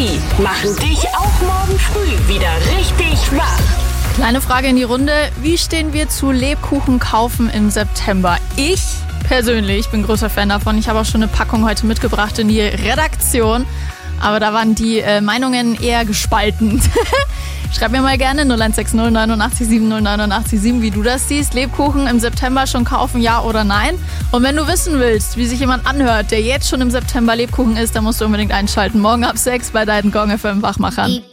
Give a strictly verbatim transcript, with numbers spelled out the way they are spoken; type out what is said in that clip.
die machen dich auch morgen früh wieder richtig wach. Kleine Frage in die Runde. Wie stehen wir zu Lebkuchen kaufen im September? Ich persönlich bin großer Fan davon. Ich habe auch schon eine Packung heute mitgebracht in die Redaktion. Aber da waren die äh, Meinungen eher gespalten. Schreib mir mal gerne null eins sechs null neun acht sieben null neun acht sieben, wie du das siehst. Lebkuchen im September schon kaufen, ja oder nein? Und wenn du wissen willst, wie sich jemand anhört, der jetzt schon im September Lebkuchen isst, dann musst du unbedingt einschalten. Morgen ab sechs bei deinen Gong F M Wachmachern.